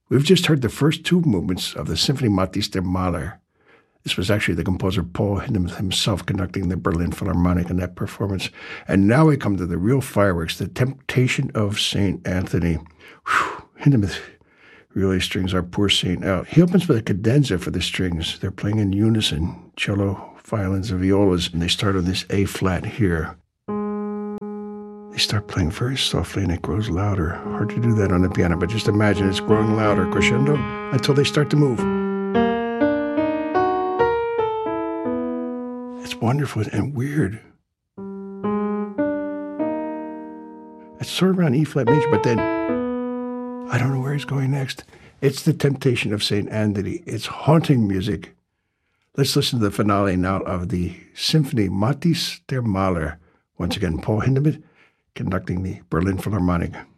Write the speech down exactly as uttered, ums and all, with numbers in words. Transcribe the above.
We've just heard the first two movements of the Symphony Matisse der Mahler. This was actually the composer Paul Hindemith himself conducting the Berlin Philharmonic in that performance. And now we come to the real fireworks, the Temptation of Saint Anthony. Whew, Hindemith really strings our poor saint out. He opens with a cadenza for the strings. They're playing in unison, cello, violins, and violas, and they start on this A flat here. They start playing very softly and it grows louder. Hard to do that on the piano, but just imagine it's growing louder, crescendo, until they start to move. It's wonderful and weird. It's sort of around E flat major, but then I don't know where he's going next. It's the Temptation of Saint Anthony. It's haunting music. Let's listen to the finale now of the Symphony Matisse der Mahler. Once again, Paul Hindemith conducting the Berlin Philharmonic.